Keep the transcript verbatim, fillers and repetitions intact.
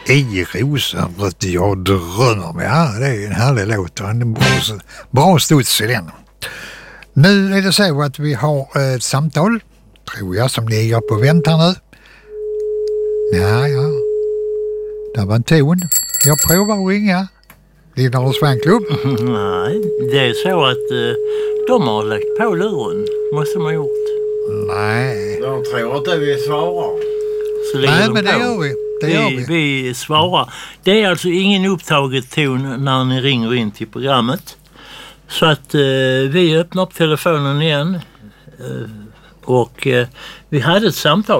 I rosenrött jag drömmer mig. Ja, det är en härlig låt och en bra, bra studs i den. Nu är det så att vi har ett samtal, tror jag, som ligger på vänt här nu. Ja, ja. Det var en ton. Jag provar att ringa. Lindahls fanklubb. Nej, det är så att uh, de har lagt på luren. Måste man ha gjort. Nej. De tror inte vi svarar. Så Nej, de men det på. gör vi. Det vi, gör vi. vi svarar. Det är alltså ingen upptaget ton när ni ringer in till programmet. Så att uh, vi öppnar upp telefonen igen. Uh, och uh, vi hade ett samtal.